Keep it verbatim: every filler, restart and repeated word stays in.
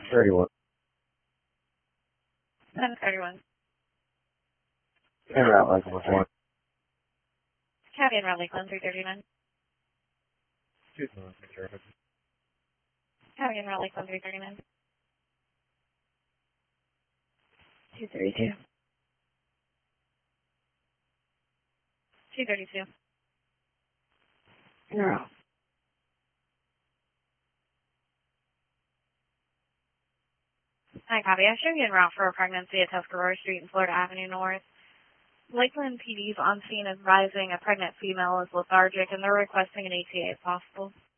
thirty-one. ten thirty-one. En route, Lakeland one. Copy en route, Lakeland three thirty-nine. Copy en route, Lakeland three thirty-nine. two thirty-two. two thirty-two. En route. Hi, copy. I show you en route for a pregnancy at Tuscarora Street and Florida Avenue North. Lakeland P D's on scene advising a pregnant female is lethargic, and they're requesting an E T A if possible.